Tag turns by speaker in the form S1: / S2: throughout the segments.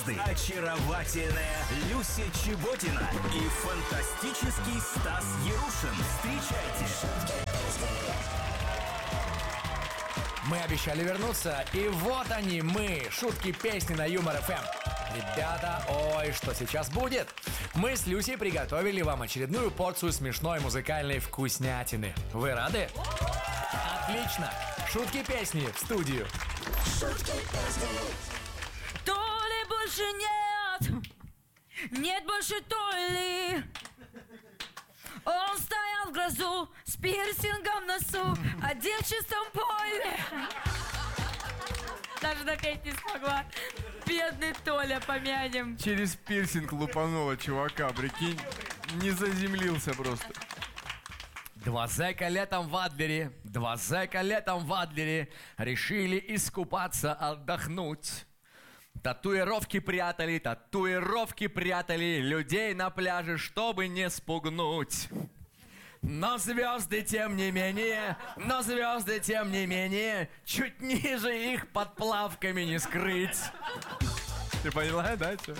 S1: Очаровательная Люся Чеботина и фантастический Стас Ярушин. Встречайте.
S2: Мы обещали вернуться, и вот они мы, шутки песни на Юмор ФМ. Ребята, ой, что сейчас будет? Мы с Люсей приготовили вам очередную порцию смешной музыкальной вкуснятины. Вы рады? Отлично! Шутки песни в студию.
S3: Шутки песни.
S4: То ли больше нет, нет больше то ли. Он стоял в грозу с пирсингом в носу, один в чистом поле. Даже допеть не смогла. Бедный Толя, помянем.
S5: Через пирсинг лупанула чувака, прикинь. Не заземлился просто.
S2: Два зэка летом в Адлере, решили искупаться, отдохнуть. Татуировки прятали, людей на пляже, чтобы не спугнуть. Но звезды, тем не менее, чуть ниже их под плавками не скрыть.
S5: Ты поняла, да, что?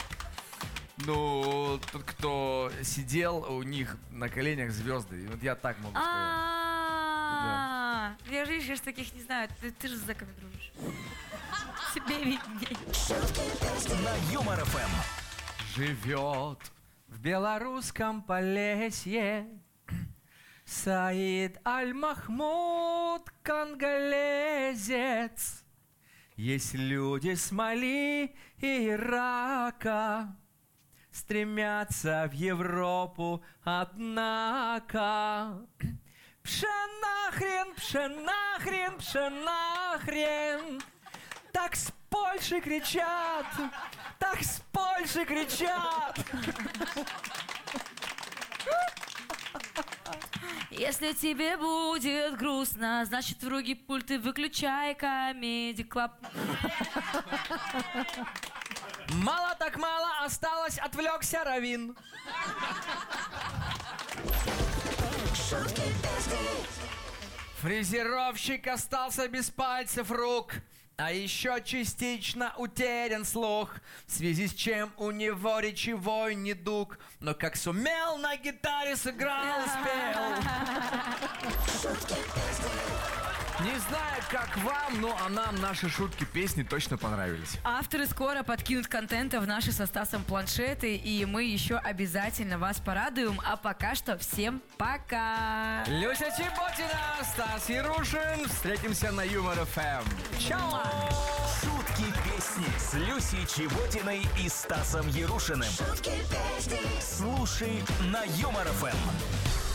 S2: Ну, тот, кто сидел у них на коленях, звезды. Вот я так могу сказать.
S4: Я же еще таких не знаю. Ты же с зэками дружишь. Тебе видней.
S1: На Юмор ФМ.
S2: Живет в белорусском Полесье Саид Аль-Махмуд, конголезец. Есть люди с Мали и Ирака, стремятся в Европу, однако пшенахрен, так с Польши кричат,
S4: Если тебе будет грустно, значит в руки пульты выключай Comedy Club.
S2: Мало так мало, осталось, отвлекся Равин. Фрезеровщик остался без пальцев рук, а еще частично утерян слух, в связи с чем у него речевой недуг, но как сумел, на гитаре сыграл и спел. Не знаю, как вам, но а нам наши шутки, песни точно понравились.
S4: Авторы скоро подкинут контента в наши со Стасом планшеты, и мы еще обязательно вас порадуем. А пока что всем пока!
S2: Люся Чеботина, Стас Ярушин. Встретимся на Юмор ФМ. Чао!
S1: Шутки песни с Люсей Чеботиной и Стасом Ярушиным.
S3: Шутки песни.
S1: Слушай на Юмор ФМ.